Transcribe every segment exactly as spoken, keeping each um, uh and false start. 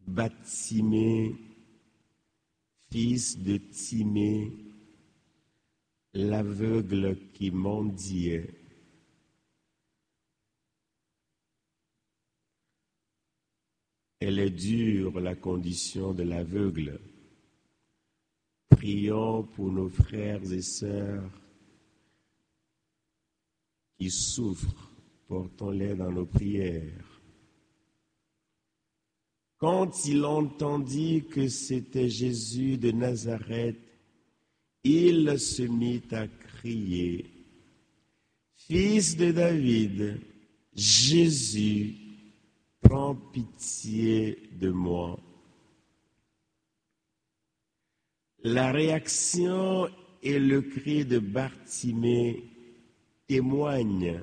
Bartimée, fils de Timée, l'aveugle qui mendiait. Elle est dure, la condition de l'aveugle. Prions pour nos frères et sœurs qui souffrent, portons-les dans nos prières. Quand il entendit que c'était Jésus de Nazareth, il se mit à crier, « Fils de David, Jésus, prends pitié de moi. » La réaction et le cri de Bartimée témoignent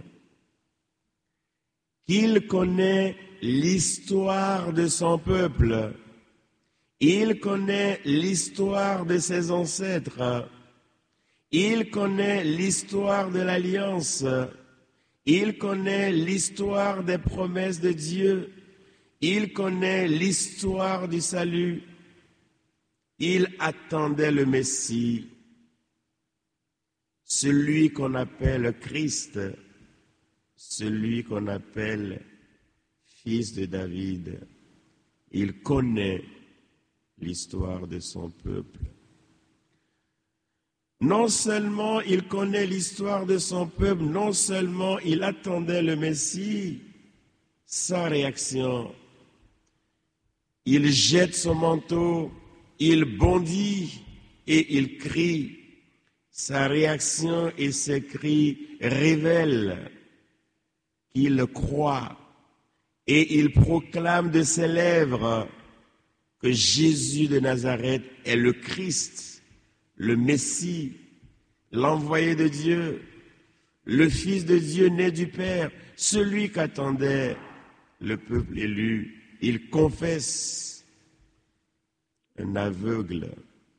qu'il connaît l'histoire de son peuple, il connaît l'histoire de ses ancêtres, il connaît l'histoire de l'Alliance, il connaît l'histoire des promesses de Dieu, il connaît l'histoire du salut. Il attendait le Messie, celui qu'on appelle Christ, celui qu'on appelle fils de David. Il connaît l'histoire de son peuple. Non seulement il connaît l'histoire de son peuple, non seulement il attendait le Messie, sa réaction, il jette son manteau, il bondit et il crie. Sa réaction et ses cris révèlent qu'il croit et il proclame de ses lèvres que Jésus de Nazareth est le Christ, le Messie, l'envoyé de Dieu, le Fils de Dieu né du Père, celui qu'attendait le peuple élu. Il confesse. Un aveugle,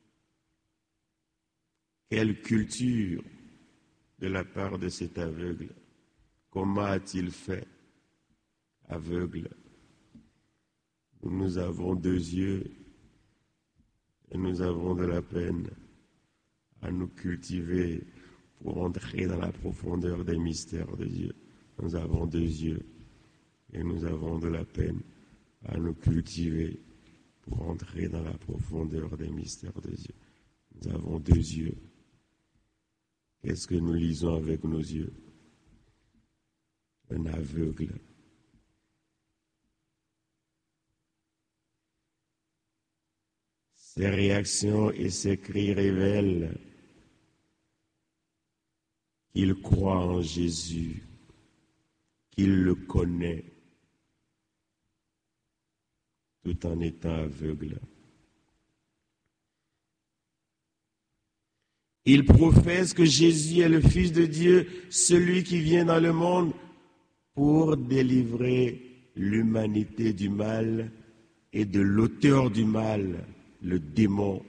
quelle culture de la part de cet aveugle? Comment a-t-il fait? Aveugle. Nous avons deux yeux et nous avons de la peine à nous cultiver pour entrer dans la profondeur des mystères de Dieu. Nous avons deux yeux et nous avons de la peine à nous cultiver pour entrer dans la profondeur des mystères de Dieu. Nous avons deux yeux. Qu'est-ce que nous lisons avec nos yeux? Un aveugle. Ses réactions et ses cris révèlent qu'il croit en Jésus, qu'il le connaît, tout en étant aveugle. Il professe que Jésus est le Fils de Dieu, celui qui vient dans le monde pour délivrer l'humanité du mal et de l'auteur du mal, le démon.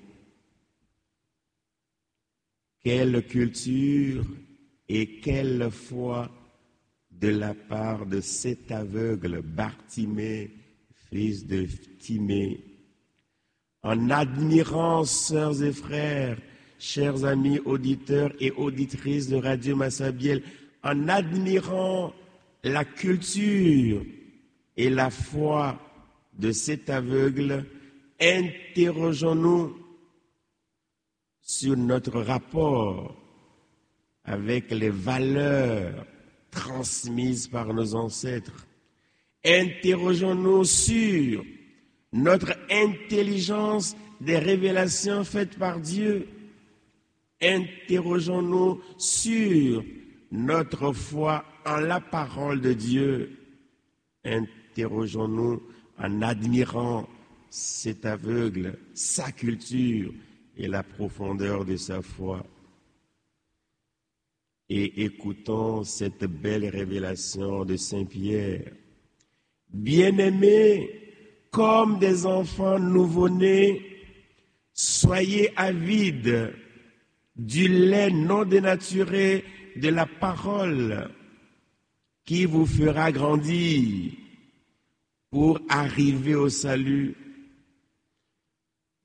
Quelle culture et quelle foi de la part de cet aveugle Bartimée, fils de Timée. En admirant, sœurs et frères, chers amis auditeurs et auditrices de Radio Massabielle, en admirant la culture et la foi de cet aveugle, interrogeons-nous sur notre rapport avec les valeurs transmises par nos ancêtres. Interrogeons-nous sur notre intelligence des révélations faites par Dieu. Interrogeons-nous sur notre foi en la parole de Dieu. Interrogeons-nous en admirant cet aveugle, sa culture et la profondeur de sa foi. Et écoutons cette belle révélation de Saint Pierre. Bien-aimés, comme des enfants nouveau-nés, soyez avides du lait non dénaturé de la parole qui vous fera grandir pour arriver au salut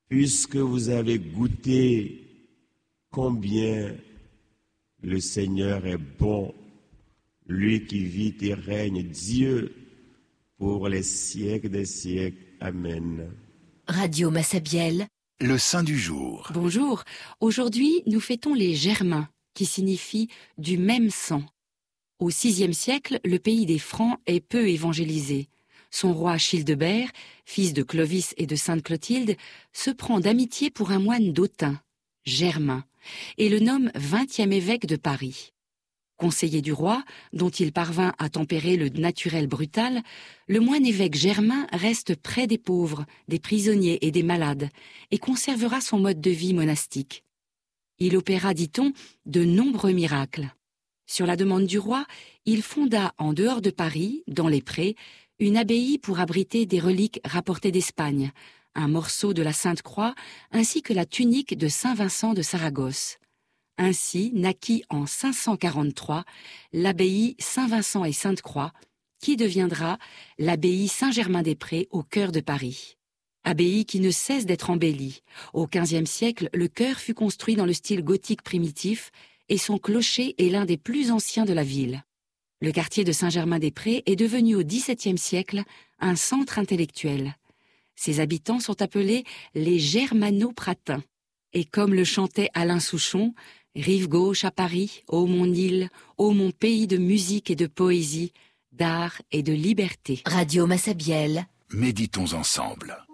puisque vous avez goûté combien le Seigneur est bon, lui qui vit et règne, Dieu, pour les siècles des siècles. Amen. Radio Massabielle, le saint du jour. Bonjour, aujourd'hui nous fêtons les Germains, qui signifie « du même sang ». Au sixième siècle, le pays des Francs est peu évangélisé. Son roi Childebert, fils de Clovis et de Sainte Clotilde, se prend d'amitié pour un moine d'Autun, Germain, et le nomme vingtième évêque de Paris. Conseiller du roi, dont il parvint à tempérer le naturel brutal, le moine évêque Germain reste près des pauvres, des prisonniers et des malades, et conservera son mode de vie monastique. Il opéra, dit-on, de nombreux miracles. Sur la demande du roi, il fonda en dehors de Paris, dans les prés, une abbaye pour abriter des reliques rapportées d'Espagne, un morceau de la Sainte Croix ainsi que la tunique de Saint Vincent de Saragosse. Ainsi naquit en cinq cent quarante-trois l'abbaye Saint-Vincent et Sainte-Croix, qui deviendra l'abbaye Saint-Germain-des-Prés au cœur de Paris. Abbaye qui ne cesse d'être embellie. Au quinzième siècle, le chœur fut construit dans le style gothique primitif et son clocher est l'un des plus anciens de la ville. Le quartier de Saint-Germain-des-Prés est devenu au dix-septième siècle un centre intellectuel. Ses habitants sont appelés les Germano-Pratins. Et comme le chantait Alain Souchon, « Rive gauche à Paris, ô mon île, ô mon pays de musique et de poésie, d'art et de liberté ». Radio Massabielle. Méditons ensemble.